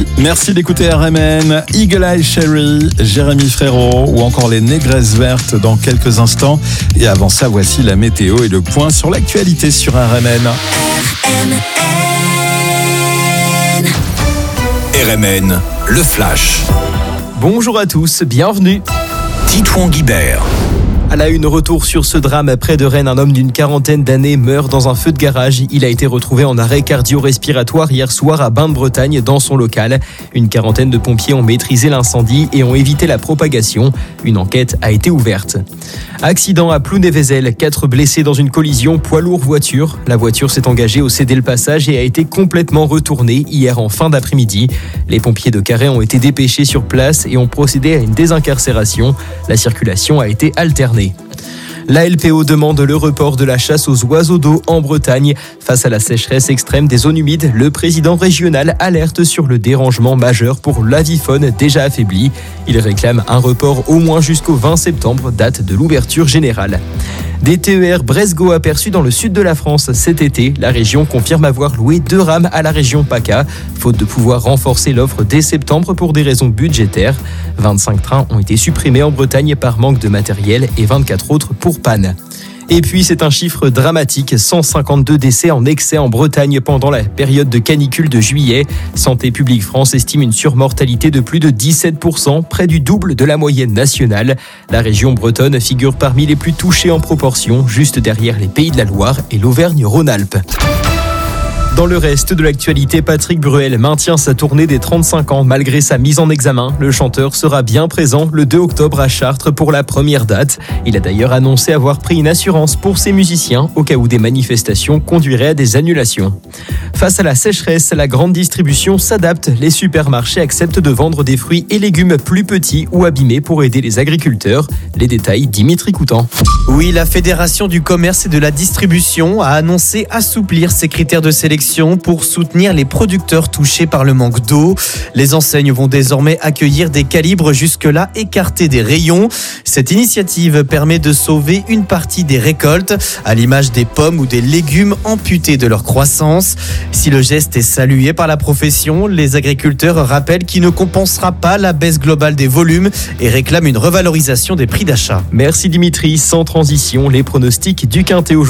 lundi. Merci d'écouter RMN, Eagle Eye Cherry, Jérémy Frérot ou encore les Négresses Vertes dans quelques instants. Et avant ça, voici la météo et le point sur l'actualité sur RMN. RMN, le flash. Bonjour à tous, bienvenue. Titouan Guibert. À la une, retour sur ce drame près de Rennes. Un homme d'une quarantaine d'années meurt dans un feu de garage. Il a été retrouvé en arrêt cardio-respiratoire hier soir à Bain-de-Bretagne dans son local. Une quarantaine de pompiers ont maîtrisé l'incendie et ont évité la propagation. Une enquête a été ouverte. Accident à Plounévézel. 4 blessés dans une collision poids lourd voiture. La voiture s'est engagée au céder le passage et a été complètement retournée hier en fin d'après-midi. Les pompiers de Carhaix ont été dépêchés sur place et ont procédé à une désincarcération. La circulation a été alternée. La LPO demande le report de la chasse aux oiseaux d'eau en Bretagne. Face à la sécheresse extrême des zones humides, le président régional alerte sur le dérangement majeur pour l'avifaune déjà affaiblie. Il réclame un report au moins jusqu'au 20 septembre, date de l'ouverture générale. Des TER Brest-Go aperçus dans le sud de la France cet été. La région confirme avoir loué 2 rames à la région PACA, faute de pouvoir renforcer l'offre dès septembre pour des raisons budgétaires. 25 trains ont été supprimés en Bretagne par manque de matériel et 24 autres pour panne. Et puis c'est un chiffre dramatique, 152 décès en excès en Bretagne pendant la période de canicule de juillet. Santé publique France estime une surmortalité de plus de 17%, près du double de la moyenne nationale. La région bretonne figure parmi les plus touchées en proportion, juste derrière les Pays de la Loire et l'Auvergne-Rhône-Alpes. Dans le reste de l'actualité, Patrick Bruel maintient sa tournée des 35 ans malgré sa mise en examen. Le chanteur sera bien présent le 2 octobre à Chartres pour la première date. Il a d'ailleurs annoncé avoir pris une assurance pour ses musiciens au cas où des manifestations conduiraient à des annulations. Face à la sécheresse, la grande distribution s'adapte. Les supermarchés acceptent de vendre des fruits et légumes plus petits ou abîmés pour aider les agriculteurs. Les détails, Dimitri Coutan. Oui, la Fédération du commerce et de la distribution a annoncé assouplir ses critères de sélection pour soutenir les producteurs touchés par le manque d'eau. Les enseignes vont désormais accueillir des calibres jusque-là écartés des rayons. Cette initiative permet de sauver une partie des récoltes, à l'image des pommes ou des légumes amputés de leur croissance. Si le geste est salué par la profession, les agriculteurs rappellent qu'il ne compensera pas la baisse globale des volumes et réclament une revalorisation des prix d'achat. Merci Dimitri, sans transition, les pronostics du Quintet aujourd'hui.